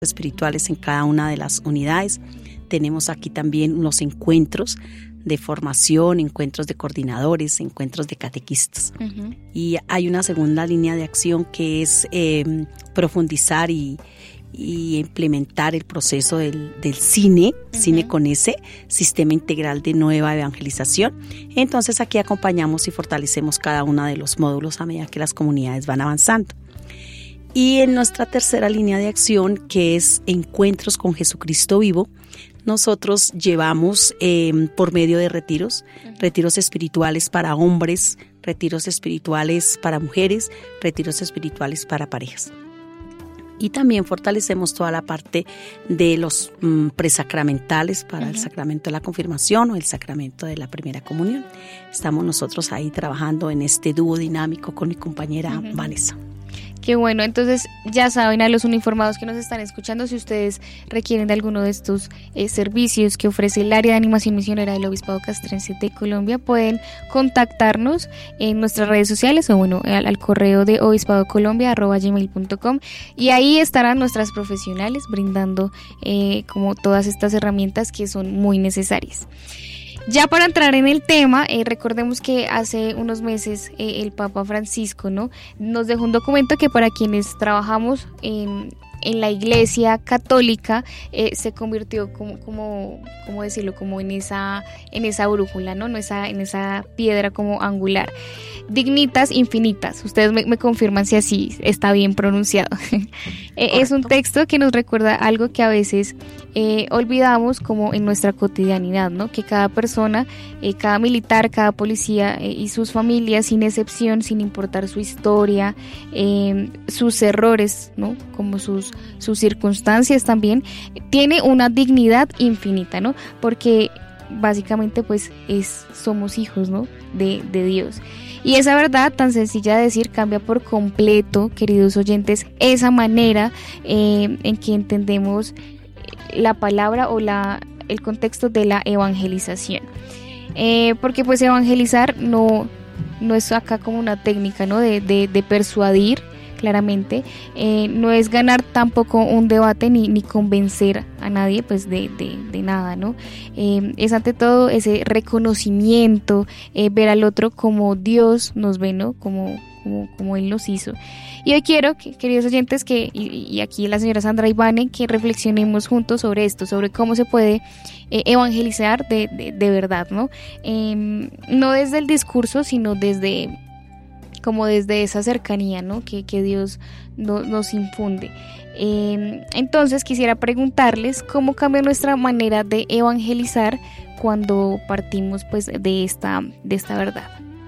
espirituales en cada una de las unidades. Tenemos aquí también unos encuentros de formación, encuentros de coordinadores, encuentros de catequistas. Uh-huh. Y hay una segunda línea de acción que es profundizar y implementar el proceso del cine, uh-huh. Cine con S, Sistema Integral de Nueva Evangelización. Entonces aquí acompañamos y fortalecemos cada uno de los módulos a medida que las comunidades van avanzando. Y en nuestra tercera línea de acción, que es Encuentros con Jesucristo Vivo, nosotros llevamos por medio de retiros espirituales para hombres, retiros espirituales para mujeres, retiros espirituales para parejas. Y también fortalecemos toda la parte de los presacramentales para el sacramento de la confirmación o el sacramento de la primera comunión. Estamos nosotros ahí trabajando en este dúo dinámico con mi compañera Vanessa. Qué bueno, entonces ya saben, a los uniformados que nos están escuchando, si ustedes requieren de alguno de estos servicios que ofrece el área de animación misionera del Obispado Castrense de Colombia, pueden contactarnos en nuestras redes sociales o al correo de obispadocolombia@gmail.com, y ahí estarán nuestras profesionales brindando como todas estas herramientas que son muy necesarias. Ya para entrar en el tema, recordemos que hace unos meses el Papa Francisco, ¿no?, nos dejó un documento que para quienes trabajamos en la Iglesia Católica se convirtió como decirlo, como en esa brújula, ¿no? En esa piedra como angular. Dignitas Infinitas. Ustedes me confirman si así está bien pronunciado. Es un texto que nos recuerda algo que a veces olvidamos como en nuestra cotidianidad, ¿no? Que cada persona, cada militar, cada policía y sus familias, sin excepción, sin importar su historia, sus errores, ¿no?, como sus circunstancias también, tiene una dignidad infinita, ¿no? Porque básicamente pues somos hijos, ¿no?, de Dios. Y esa verdad tan sencilla de decir cambia por completo, queridos oyentes, esa manera en que entendemos la palabra o el contexto de la evangelización. Porque pues evangelizar no es acá como una técnica, ¿no?, de persuadir, claramente, no es ganar tampoco un debate ni convencer a nadie pues de nada, ¿no? Es ante todo ese reconocimiento, ver al otro como Dios nos ve, ¿no?, como Él nos hizo. Y hoy quiero, queridos oyentes, y aquí la señora Sandra Ivane, que reflexionemos juntos sobre esto, sobre cómo se puede evangelizar de verdad, ¿no? No desde el discurso, sino desde esa cercanía, ¿no?, que Dios nos infunde. Entonces quisiera preguntarles cómo cambia nuestra manera de evangelizar cuando partimos pues de esta verdad.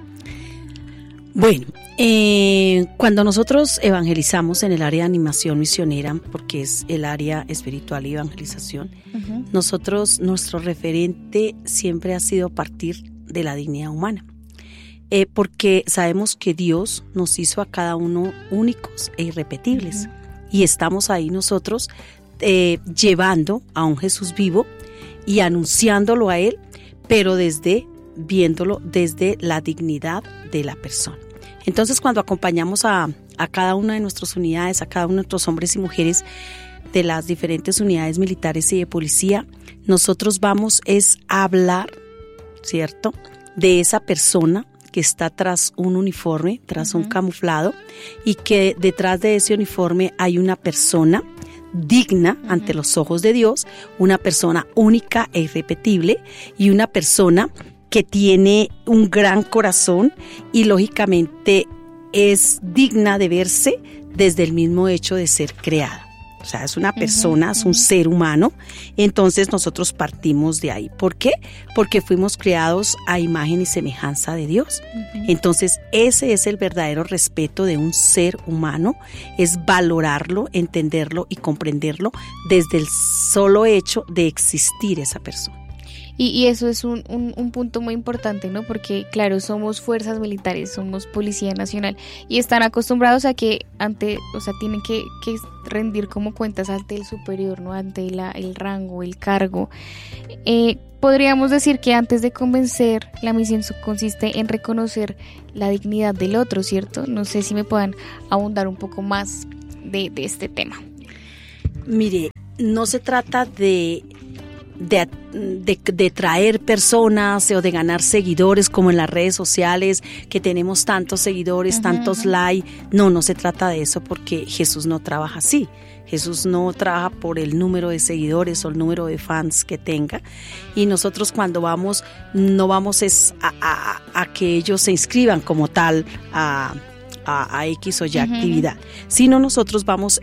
Bueno, cuando nosotros evangelizamos en el área de animación misionera, porque es el área espiritual y evangelización, nuestro referente siempre ha sido partir de la dignidad humana. Porque sabemos que Dios nos hizo a cada uno únicos e irrepetibles, y estamos ahí nosotros llevando a un Jesús vivo y anunciándolo a Él, pero viéndolo desde la dignidad de la persona. Entonces, cuando acompañamos a cada una de nuestras unidades, a cada uno de nuestros hombres y mujeres de las diferentes unidades militares y de policía, nosotros vamos a hablar, ¿cierto?, de esa persona que está tras un uniforme, tras un camuflado, y que detrás de ese uniforme hay una persona digna ante los ojos de Dios, una persona única e irrepetible, y una persona que tiene un gran corazón y lógicamente es digna de verse desde el mismo hecho de ser creada. O sea, es una persona, es un ser humano. Entonces nosotros partimos de ahí. ¿Por qué? Porque fuimos creados a imagen y semejanza de Dios. Entonces ese es el verdadero respeto de un ser humano, es valorarlo, entenderlo y comprenderlo desde el solo hecho de existir esa persona. Y eso es un punto muy importante, ¿no? Porque, claro, somos fuerzas militares, somos Policía Nacional, y están acostumbrados a que tienen que rendir como cuentas ante el superior, ¿no? Ante el rango, el cargo. Podríamos decir que antes de convencer, la misión consiste en reconocer la dignidad del otro, ¿cierto? No sé si me puedan abundar un poco más de este tema. Mire, no se trata de traer personas o de ganar seguidores como en las redes sociales, que tenemos tantos seguidores, tantos likes. No se trata de eso, porque Jesús no trabaja así. Jesús no trabaja por el número de seguidores o el número de fans que tenga, y nosotros cuando vamos, no vamos a que ellos se inscriban como tal a X o Y actividad, sino nosotros vamos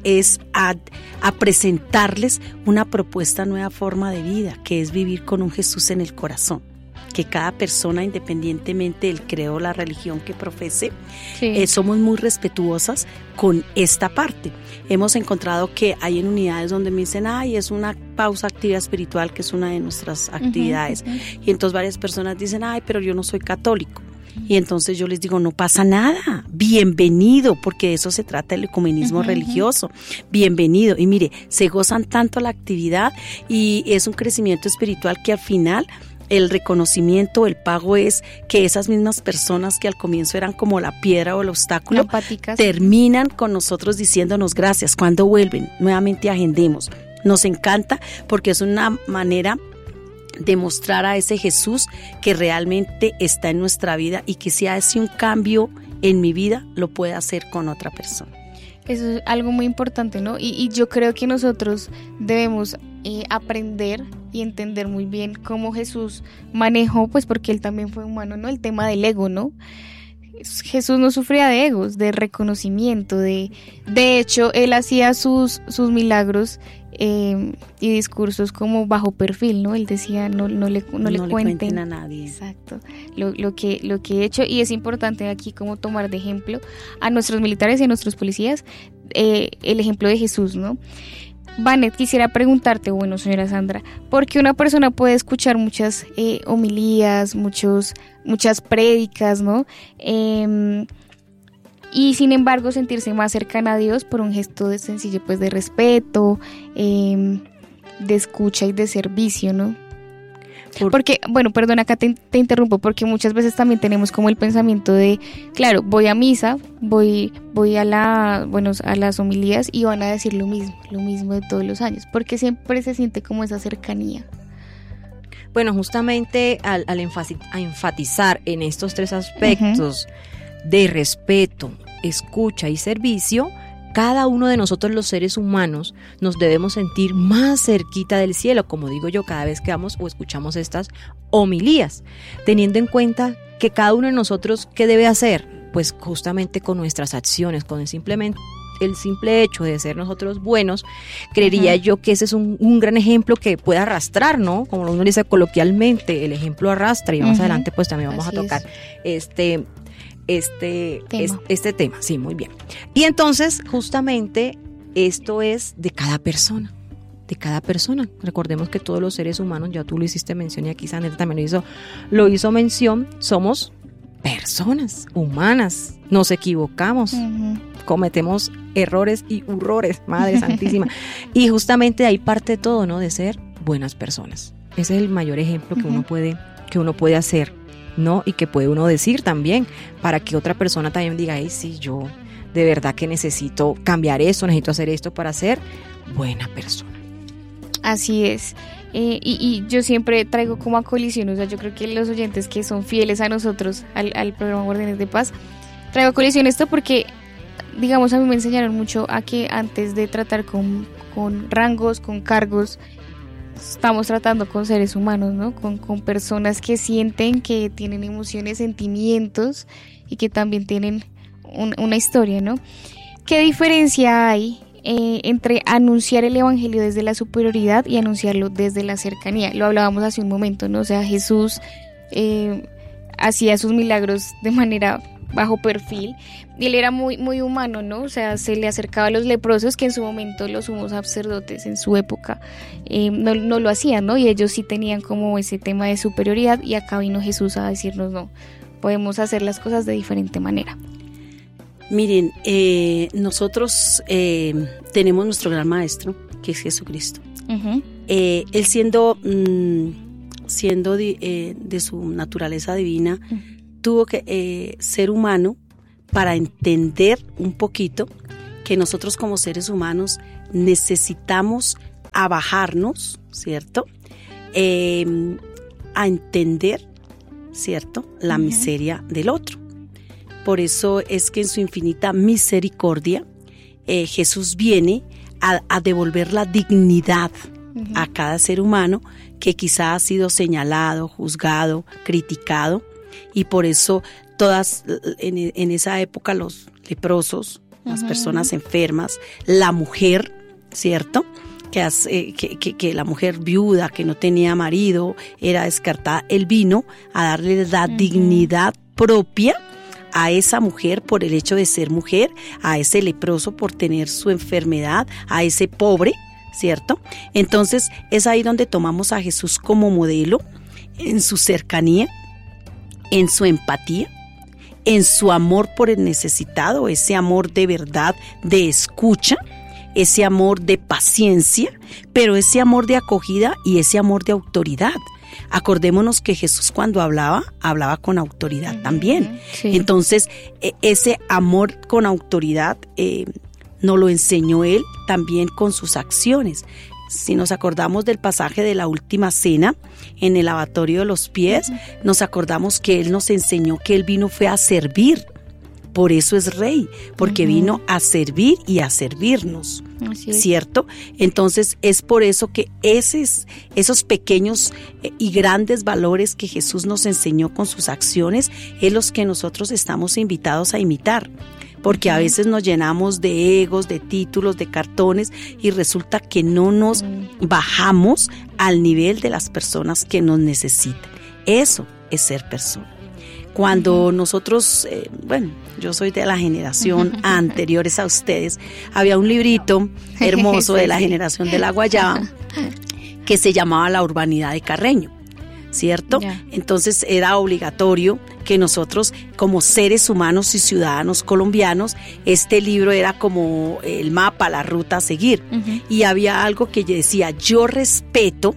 a presentarles una propuesta, nueva forma de vida, que es vivir con un Jesús en el corazón, que cada persona, independientemente del credo o la religión que profese, somos muy respetuosas con esta parte. Hemos encontrado que hay en unidades donde me dicen, es una pausa activa espiritual, que es una de nuestras actividades, y entonces varias personas dicen, pero yo no soy católico. Y entonces yo les digo, no pasa nada, bienvenido, porque de eso se trata el ecumenismo religioso, bienvenido. Y mire, se gozan tanto la actividad y es un crecimiento espiritual que al final el reconocimiento, el pago es que esas mismas personas que al comienzo eran como la piedra o el obstáculo, terminan con nosotros diciéndonos gracias. Cuando vuelven, nuevamente agendemos. Nos encanta porque es una manera de mostrar a ese Jesús que realmente está en nuestra vida, y que si hace un cambio en mi vida, lo puede hacer con otra persona. Eso es algo muy importante, ¿no? Y yo creo que nosotros debemos aprender y entender muy bien cómo Jesús manejó, pues porque él también fue humano, ¿no? El tema del ego, ¿no? Jesús no sufría de egos, de reconocimiento, de hecho, él hacía sus milagros y discursos como bajo perfil, ¿no? Él decía, no le cuenten a nadie. Exacto, lo que he hecho, y es importante aquí como tomar de ejemplo a nuestros militares y a nuestros policías, el ejemplo de Jesús, ¿no? Vanet, quisiera preguntarte, bueno, señora Sandra, ¿por qué una persona puede escuchar muchas homilías, muchas prédicas, ¿no? Y sin embargo sentirse más cercana a Dios por un gesto de sencillo, pues de respeto, de escucha y de servicio, ¿no? Porque, bueno, perdona, acá te interrumpo, porque muchas veces también tenemos como el pensamiento de, claro, voy a misa, voy a las homilías y van a decir lo mismo de todos los años, porque siempre se siente como esa cercanía. Bueno, justamente al enfatizar en estos tres aspectos de respeto, escucha y servicio, cada uno de nosotros los seres humanos nos debemos sentir más cerquita del cielo, como digo yo, cada vez que vamos o escuchamos estas homilías, teniendo en cuenta que cada uno de nosotros, ¿qué debe hacer? Pues justamente con nuestras acciones, con el simple hecho de ser nosotros buenos, creería yo que ese es un gran ejemplo que puede arrastrar, ¿no? Como uno dice coloquialmente, el ejemplo arrastra, y más adelante pues también vamos a tocar este tema, sí, muy bien. Y entonces, justamente, esto es de cada persona. Recordemos que todos los seres humanos, ya tú lo hiciste mención, y aquí Sandra también lo hizo mención, somos personas humanas, nos equivocamos, cometemos errores y horrores, Madre Santísima. Y justamente de ahí parte todo, ¿no? De ser buenas personas. Ese es el mayor ejemplo que uno puede hacer, ¿no? Y que puede uno decir también, para que otra persona también diga, sí, yo de verdad que necesito cambiar esto, necesito hacer esto para ser buena persona. Así es. Y yo siempre traigo como a colisión, o sea, yo creo que los oyentes que son fieles a nosotros, al programa Guardianes de Paz, traigo a colisión esto porque, digamos, a mí me enseñaron mucho a que antes de tratar con rangos, con cargos, estamos tratando con seres humanos, ¿no? Con personas que sienten, que tienen emociones, sentimientos y que también tienen una historia, ¿no? ¿Qué diferencia hay entre anunciar el evangelio desde la superioridad y anunciarlo desde la cercanía? Lo hablábamos hace un momento, ¿no? O sea, Jesús hacía sus milagros de manera bajo perfil, y él era muy, muy humano, ¿no? O sea, se le acercaba a los leprosos, que en su momento los sumos sacerdotes en su época no lo hacían, ¿no? Y ellos sí tenían como ese tema de superioridad, y acá vino Jesús a decirnos, no, podemos hacer las cosas de diferente manera. Miren, nosotros tenemos nuestro gran maestro, que es Jesucristo. Él siendo de su naturaleza divina, tuvo que ser humano para entender un poquito que nosotros como seres humanos necesitamos abajarnos, ¿cierto? A entender, ¿cierto?, la miseria del otro. Por eso es que en su infinita misericordia Jesús viene a devolver la dignidad a cada ser humano que quizá ha sido señalado, juzgado, criticado, y por eso todas en esa época los leprosos, las personas enfermas, la mujer, ¿cierto?, que la mujer viuda que no tenía marido era descartada, él vino a darle la dignidad propia a esa mujer por el hecho de ser mujer, a ese leproso por tener su enfermedad, a ese pobre, ¿cierto? Entonces es ahí donde tomamos a Jesús como modelo, en su cercanía, en su empatía, en su amor por el necesitado, ese amor de verdad, de escucha, ese amor de paciencia, pero ese amor de acogida y ese amor de autoridad. Acordémonos que Jesús cuando hablaba con autoridad también. Sí. Entonces, ese amor con autoridad nos lo enseñó Él también con sus acciones. Si nos acordamos del pasaje de la última cena, en el lavatorio de los pies, nos acordamos que Él nos enseñó que Él vino fue a servir. Por eso es rey, porque vino a servir y a servirnos, ¿cierto? Entonces es por eso que esos pequeños y grandes valores que Jesús nos enseñó con sus acciones es los que nosotros estamos invitados a imitar. Porque a veces nos llenamos de egos, de títulos, de cartones y resulta que no nos bajamos al nivel de las personas que nos necesitan. Eso es ser persona. Cuando nosotros, yo soy de la generación anteriores a ustedes, había un librito hermoso de la generación de la guayaba que se llamaba La urbanidad de Carreño, ¿cierto? Yeah. Entonces era obligatorio que nosotros como seres humanos y ciudadanos colombianos, este libro era como el mapa, la ruta a seguir. Y había algo que decía, yo respeto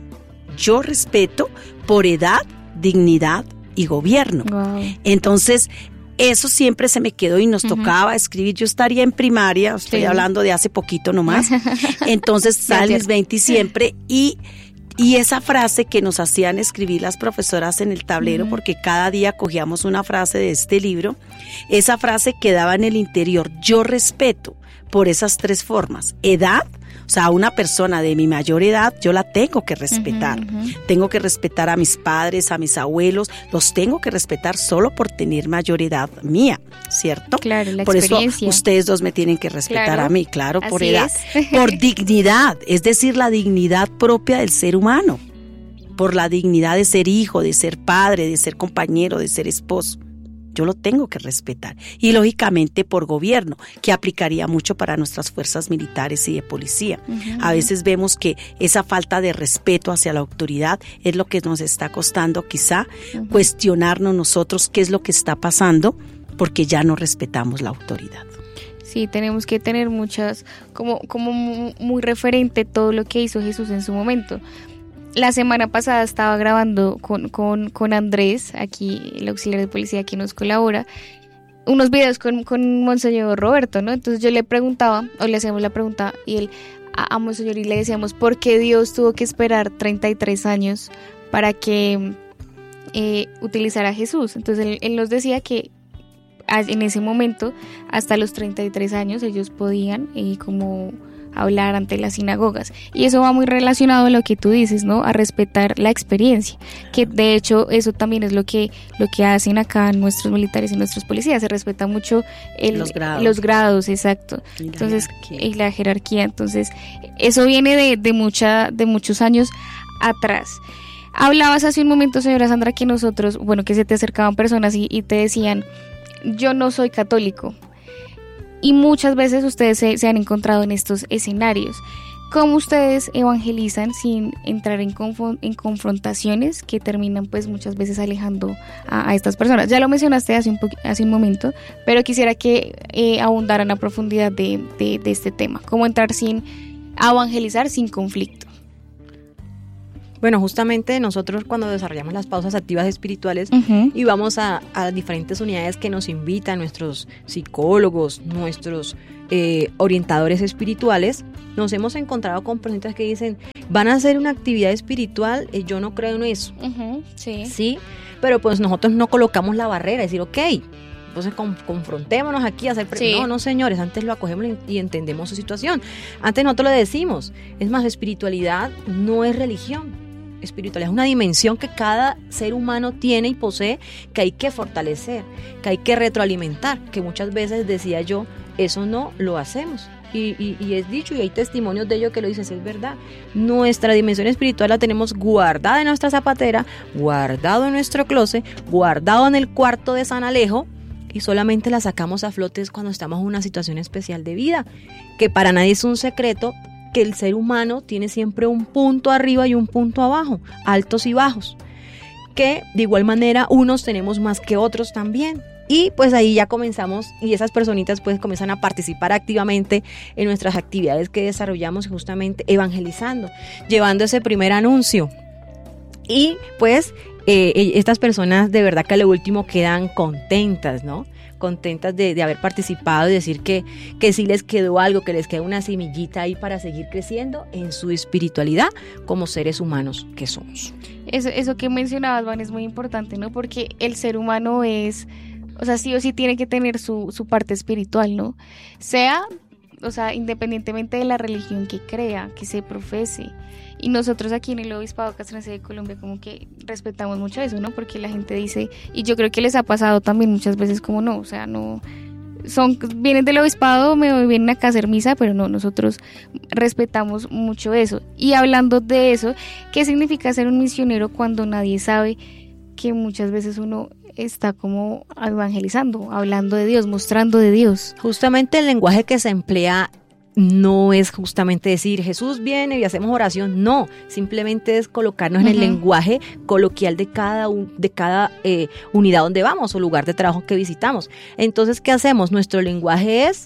por edad, dignidad y gobierno. Wow. Entonces, eso siempre se me quedó y nos tocaba escribir. Yo estaría en primaria, estoy hablando de hace poquito nomás. Entonces, sales 20 siempre y esa frase que nos hacían escribir las profesoras en el tablero, porque cada día cogíamos una frase de este libro, esa frase quedaba en el interior. Yo respeto por esas 3 formas. Edad, o sea, una persona de mi mayor edad, yo la tengo que respetar. Tengo que respetar a mis padres, a mis abuelos, los tengo que respetar solo por tener mayor edad mía, ¿cierto? Claro, la por experiencia. Eso ustedes 2 me tienen que respetar a mí, claro, por edad. Por dignidad, es decir, la dignidad propia del ser humano. Por la dignidad de ser hijo, de ser padre, de ser compañero, de ser esposo. Yo lo tengo que respetar. Y lógicamente por gobierno, que aplicaría mucho para nuestras fuerzas militares y de policía. A veces vemos que esa falta de respeto hacia la autoridad es lo que nos está costando quizá cuestionarnos nosotros qué es lo que está pasando, porque ya no respetamos la autoridad. Sí, tenemos que tener muchas, como muy referente todo lo que hizo Jesús en su momento. La semana pasada estaba grabando con Andrés, aquí el auxiliar de policía que nos colabora, unos videos con Monseñor Roberto, ¿no? Entonces yo le preguntaba, o le hacíamos la pregunta, y él a Monseñor y le decíamos, ¿por qué Dios tuvo que esperar 33 años para que utilizara a Jesús? Entonces él nos decía que en ese momento, hasta los 33 años, ellos podían como hablar ante las sinagogas, y eso va muy relacionado a lo que tú dices, ¿no? A respetar la experiencia, que de hecho eso también es lo que hacen acá nuestros militares y nuestros policías, se respeta mucho los grados, exacto. Y la jerarquía, entonces eso viene de muchos años atrás. Hablabas hace un momento, señora Sandra, que nosotros, que se te acercaban personas y te decían, yo no soy católico. Y muchas veces ustedes se han encontrado en estos escenarios. ¿Cómo ustedes evangelizan sin entrar en confrontaciones que terminan pues muchas veces alejando a estas personas? Ya lo mencionaste hace un momento, pero quisiera que abundaran a profundidad de este tema. ¿Cómo entrar a evangelizar sin conflicto? Bueno, justamente nosotros cuando desarrollamos las pausas activas espirituales y vamos a diferentes unidades que nos invitan nuestros psicólogos, nuestros orientadores espirituales, nos hemos encontrado con personas que dicen, van a hacer una actividad espiritual, yo no creo en eso. Sí, pero pues nosotros no colocamos la barrera, decir, ok, entonces confrontémonos aquí a hacer... No, señores, antes lo acogemos y entendemos su situación. Antes nosotros le decimos, es más, espiritualidad no es religión. Espiritualidad es una dimensión que cada ser humano tiene y posee, que hay que fortalecer, que hay que retroalimentar, que muchas veces, decía yo, eso no lo hacemos. Y es dicho, y hay testimonios de ello que lo dicen, es verdad. Nuestra dimensión espiritual la tenemos guardada en nuestra zapatera, guardado en nuestro closet, guardado en el cuarto de San Alejo, y solamente la sacamos a flote cuando estamos en una situación especial de vida, que para nadie es un secreto que el ser humano tiene siempre un punto arriba y un punto abajo, altos y bajos, que de igual manera unos tenemos más que otros también. Y pues ahí ya comenzamos, y esas personitas pues comienzan a participar activamente en nuestras actividades que desarrollamos, justamente evangelizando, llevando ese primer anuncio. Y pues estas personas de verdad que a lo último quedan contentas, ¿no? Contentas de haber participado y decir que sí les quedó algo, que les queda una semillita ahí para seguir creciendo en su espiritualidad como seres humanos que somos. Eso que mencionabas, Van, es muy importante, ¿no? Porque el ser humano es, o sea, sí o sí tiene que tener su parte espiritual, ¿no? O sea, independientemente de la religión que crea, que se profese. Y nosotros aquí en el Obispado Castrense de Colombia como que respetamos mucho eso, ¿no? Porque la gente dice, y yo creo que les ha pasado también muchas veces como no, o sea, no, vienen del Obispado, vienen acá a hacer misa, pero no, nosotros respetamos mucho eso. Y hablando de eso, ¿qué significa ser un misionero cuando nadie sabe que muchas veces uno está como evangelizando, hablando de Dios, mostrando de Dios? Justamente el lenguaje que se emplea no es justamente decir Jesús viene y hacemos oración, no, simplemente es colocarnos en el lenguaje coloquial de cada unidad donde vamos o lugar de trabajo que visitamos. Entonces, ¿qué hacemos? Nuestro lenguaje es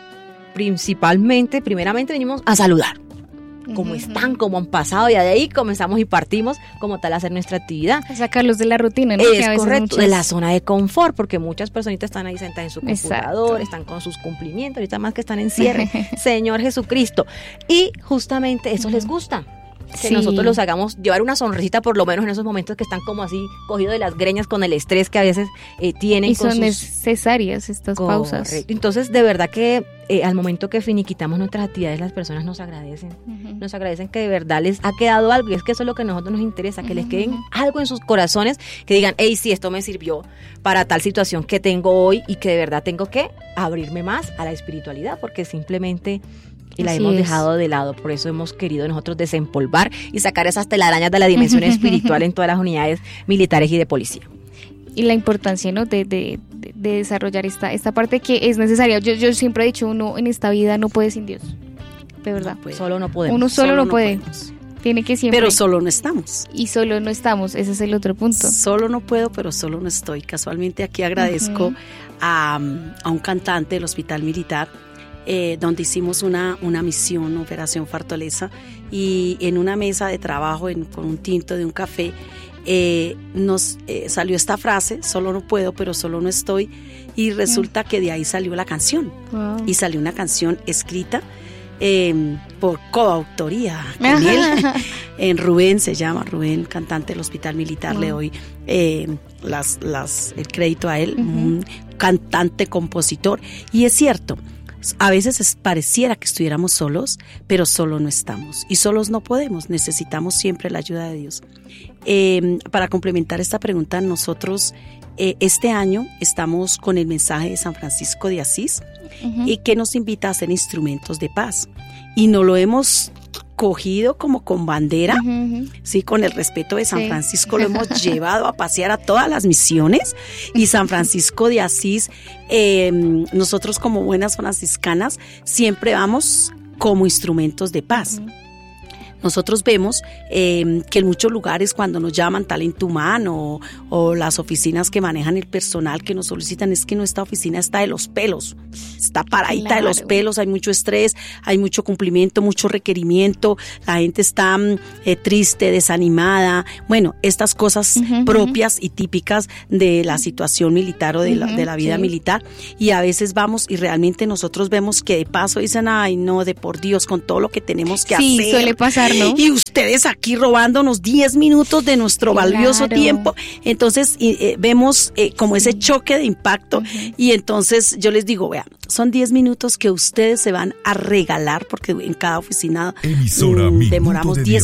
primeramente venimos a saludar. Cómo están, cómo han pasado, y de ahí comenzamos y partimos como tal a hacer nuestra actividad. A sacarlos de la rutina, ¿no? Es correcto, de la zona de confort, porque muchas personitas están ahí sentadas en su computador, están con sus cumplimientos, ahorita más que están en cierre, Señor Jesucristo, y justamente eso les gusta. Que nosotros los hagamos llevar una sonrisita por lo menos en esos momentos que están como así cogidos de las greñas con el estrés que a veces tienen. Y son necesarias estas pausas. Entonces, de verdad que al momento que finiquitamos nuestras actividades, las personas nos agradecen. Nos agradecen que de verdad les ha quedado algo, y es que eso es lo que a nosotros nos interesa, que les queden algo en sus corazones, que digan, hey, sí, esto me sirvió para tal situación que tengo hoy, y que de verdad tengo que abrirme más a la espiritualidad, porque simplemente la hemos dejado de lado. Por eso hemos querido nosotros desempolvar y sacar esas telarañas de la dimensión espiritual en todas las unidades militares y de policía. Y la importancia, ¿no? de desarrollar esta parte que es necesaria. Yo siempre he dicho, uno en esta vida no puede sin Dios, de verdad. Solo no podemos. Uno solo no puede. Tiene que siempre. Pero solo no estamos. Y solo no estamos, ese es el otro punto. Solo no puedo, pero solo no estoy. Casualmente aquí agradezco a un cantante del Hospital Militar, donde hicimos una misión, Operación Fortaleza, y en una mesa de trabajo con un tinto de un café nos salió esta frase, solo no puedo, pero solo no estoy, y resulta que de ahí salió la canción. Wow. Y salió una canción escrita por coautoría con él, en Rubén, se llama Rubén, cantante del Hospital Militar. Le doy el crédito a él, un cantante, compositor, y es cierto. A veces pareciera que estuviéramos solos, pero solo no estamos. Y solos no podemos, necesitamos siempre la ayuda de Dios. Para complementar esta pregunta, nosotros este año estamos con el mensaje de San Francisco de Asís, y que nos invita a ser instrumentos de paz. Y no lo hemos cogido como con bandera, sí, con el respeto de San Francisco, lo hemos llevado a pasear a todas las misiones, y San Francisco de Asís, nosotros como buenas franciscanas siempre vamos como instrumentos de paz. nosotros vemos que en muchos lugares cuando nos llaman talento humano o las oficinas que manejan el personal que nos solicitan, es que nuestra oficina está de los pelos, está paradita de los pelos, hay mucho estrés, hay mucho cumplimiento, mucho requerimiento, la gente está triste, desanimada, bueno, estas cosas propias y típicas de la situación militar o de la vida militar, y a veces vamos y realmente nosotros vemos que de paso dicen, ay no, de por Dios, con todo lo que tenemos que hacer. Sí, suele pasar, ¿no? Y ustedes aquí robándonos 10 minutos de nuestro valioso tiempo. Entonces vemos como ese choque de impacto y entonces yo les digo, vean, son 10 minutos que ustedes se van a regalar porque en cada oficina demoramos 10